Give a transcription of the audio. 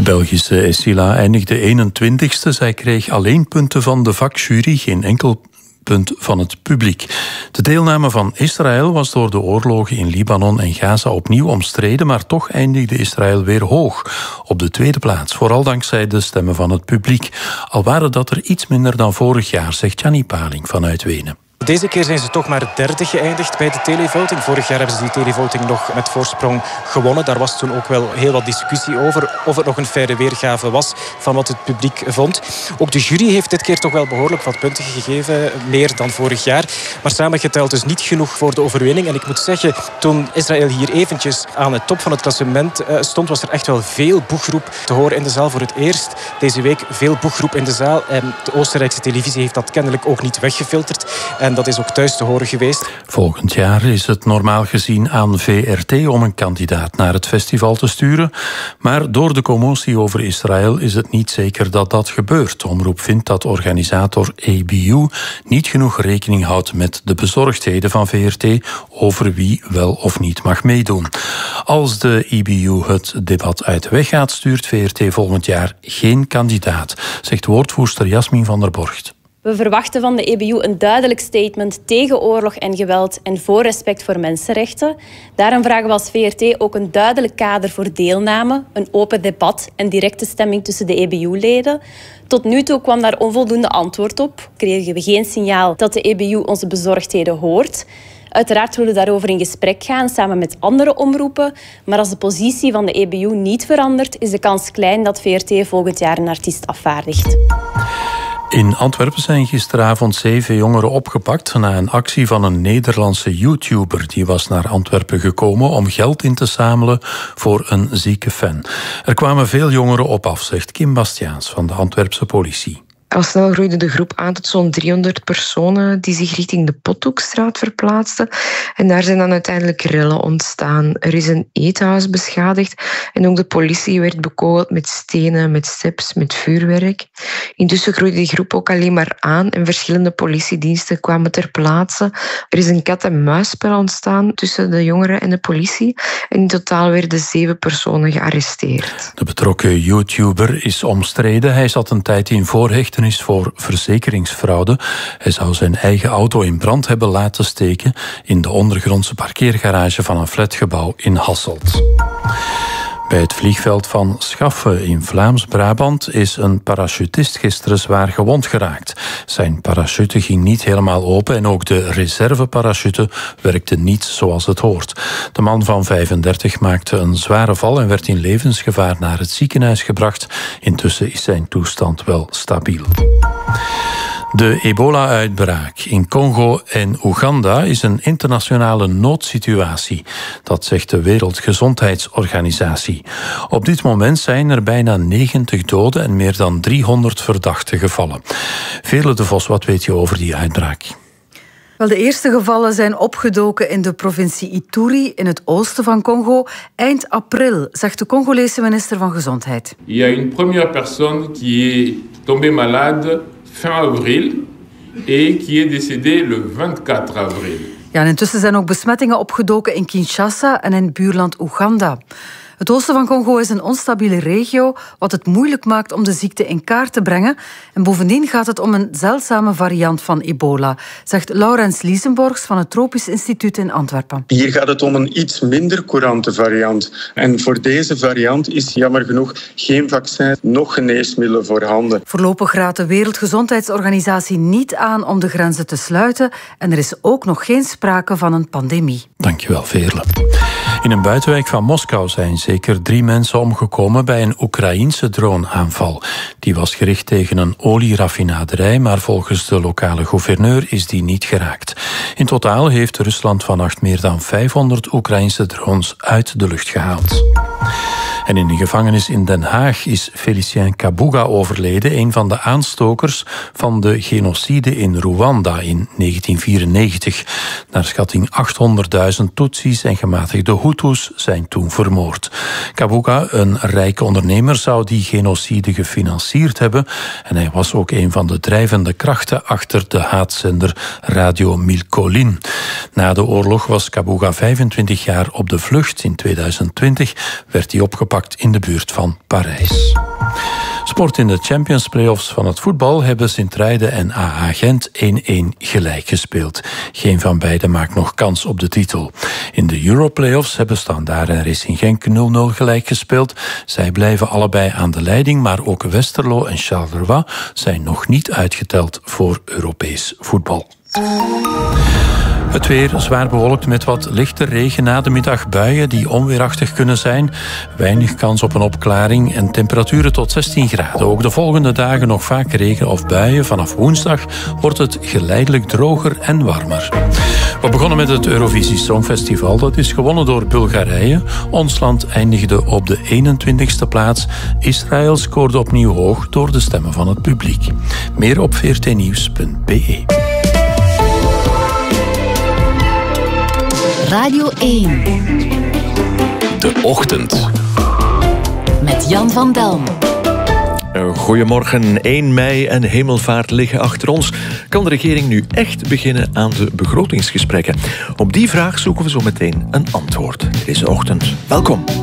De Belgische Essila eindigde 21ste. Zij kreeg alleen punten van de vakjury, geen enkel punt van het publiek. De deelname van Israël was door de oorlogen in Libanon en Gaza opnieuw omstreden, maar toch eindigde Israël weer hoog op de tweede plaats, vooral dankzij de stemmen van het publiek. Al waren dat er iets minder dan vorig jaar, zegt Gianni Paling vanuit Wenen. Deze keer zijn ze toch maar derde geëindigd bij de televoting. Vorig jaar hebben ze die televoting nog met voorsprong gewonnen. Daar was toen ook wel heel wat discussie over of het nog een faire weergave was van wat het publiek vond. Ook de jury heeft dit keer toch wel behoorlijk wat punten gegeven, meer dan vorig jaar. Maar samengeteld dus niet genoeg voor de overwinning. En ik moet zeggen, toen Israël hier eventjes aan de top van het klassement stond, was er echt wel veel boegroep te horen in de zaal. Voor het eerst deze week veel boegroep in de zaal. En de Oostenrijkse televisie heeft dat kennelijk ook niet weggefilterd. En dat is ook thuis te horen geweest. Volgend jaar is het normaal gezien aan VRT om een kandidaat naar het festival te sturen. Maar door de commotie over Israël is het niet zeker dat dat gebeurt. De omroep vindt dat organisator ABU niet genoeg rekening houdt met de bezorgdheden van VRT over wie wel of niet mag meedoen. Als de ABU het debat uit de weg gaat, stuurt VRT volgend jaar geen kandidaat, zegt woordvoerster Jasmin van der Borgt. We verwachten van de EBU een duidelijk statement tegen oorlog en geweld en voor respect voor mensenrechten. Daarom vragen we als VRT ook een duidelijk kader voor deelname, een open debat en directe stemming tussen de EBU-leden. Tot nu toe kwam daar onvoldoende antwoord op. Kregen we geen signaal dat de EBU onze bezorgdheden hoort. Uiteraard willen we daarover in gesprek gaan, samen met andere omroepen. Maar als de positie van de EBU niet verandert, is de kans klein dat VRT volgend jaar een artiest afvaardigt. In Antwerpen zijn gisteravond 7 jongeren opgepakt na een actie van een Nederlandse YouTuber. Die was naar Antwerpen gekomen om geld in te zamelen voor een zieke fan. Er kwamen veel jongeren op af, zegt Kim Bastiaans van de Antwerpse politie. Al snel groeide de groep aan tot zo'n 300 personen die zich richting de Pothoekstraat verplaatsten. En daar zijn dan uiteindelijk rellen ontstaan. Er is een eethuis beschadigd en ook de politie werd bekogeld met stenen, met steps, met vuurwerk. Intussen groeide die groep ook alleen maar aan en verschillende politiediensten kwamen ter plaatse. Er is een kat-en-muisspel ontstaan tussen de jongeren en de politie. En in totaal werden 7 personen gearresteerd. De betrokken YouTuber is omstreden. Hij zat een tijd in voorhechtenis voor verzekeringsfraude. Hij zou zijn eigen auto in brand hebben laten steken in de ondergrondse parkeergarage van een flatgebouw in Hasselt. Bij het vliegveld van Schaffen in Vlaams-Brabant is een parachutist gisteren zwaar gewond geraakt. Zijn parachute ging niet helemaal open en ook de reserveparachute werkte niet zoals het hoort. De man van 35 maakte een zware val en werd in levensgevaar naar het ziekenhuis gebracht. Intussen is zijn toestand wel stabiel. De ebola-uitbraak in Congo en Oeganda is een internationale noodsituatie. Dat zegt de Wereldgezondheidsorganisatie. Op dit moment zijn er bijna 90 doden en meer dan 300 verdachten gevallen. Veerle de Vos, wat weet je over die uitbraak? Wel, de eerste gevallen zijn opgedoken in de provincie Ituri in het oosten van Congo eind april, zegt de Congolese minister van Gezondheid. Il y a une première personne qui est tombée malade fin avril et qui est décédée le 24 avril. Ja, en intussen zijn ook besmettingen opgedoken in Kinshasa en in buurland Oeganda. Het oosten van Congo is een onstabiele regio, wat het moeilijk maakt om de ziekte in kaart te brengen. En bovendien gaat het om een zeldzame variant van ebola, zegt Laurens Liesenborgs van het Tropisch Instituut in Antwerpen. Hier gaat het om een iets minder courante variant. En voor deze variant is jammer genoeg geen vaccin, nog geneesmiddelen voorhanden. Voorlopig raadt de Wereldgezondheidsorganisatie niet aan om de grenzen te sluiten. En er is ook nog geen sprake van een pandemie. Dankjewel, Veerle. In een buitenwijk van Moskou zijn zeker 3 mensen omgekomen bij een Oekraïense droneaanval. Die was gericht tegen een olieraffinaderij, maar volgens de lokale gouverneur is die niet geraakt. In totaal heeft Rusland vannacht meer dan 500 Oekraïense drones uit de lucht gehaald. En in de gevangenis in Den Haag is Félicien Kabuga overleden, een van de aanstokers van de genocide in Rwanda in 1994. Naar schatting 800.000 Tutsis en gematigde Hutus zijn toen vermoord. Kabuga, een rijke ondernemer, zou die genocide gefinancierd hebben en hij was ook een van de drijvende krachten achter de haatzender Radio Milkolin. Na de oorlog was Kabuga 25 jaar op de vlucht. In 2020 werd hij opgepakt opgepakt in de buurt van Parijs. Sport in de Champions Playoffs van het voetbal hebben Sint-Truiden en AA Gent 1-1 gelijk gespeeld. Geen van beiden maakt nog kans op de titel. In de Euro-playoffs hebben Standaard en Racing Genk 0-0 gelijk gespeeld. Zij blijven allebei aan de leiding, maar ook Westerlo en Charleroi zijn nog niet uitgeteld voor Europees voetbal. Het weer zwaar bewolkt met wat lichte regen, na de middag buien die onweerachtig kunnen zijn. Weinig kans op een opklaring en temperaturen tot 16 graden. Ook de volgende dagen nog vaak regen of buien. Vanaf woensdag wordt het geleidelijk droger en warmer. We begonnen met het Eurovisie Songfestival. Dat is gewonnen door Bulgarije. Ons land eindigde op de 21ste plaats. Israël scoorde opnieuw hoog door de stemmen van het publiek. Meer op vrtnieuws.be. Radio 1. De Ochtend. Met Jan van Delm. Goedemorgen, 1 mei en hemelvaart liggen achter ons. Kan de regering nu echt beginnen aan de begrotingsgesprekken? Op die vraag zoeken we zo meteen een antwoord. Deze ochtend. Welkom.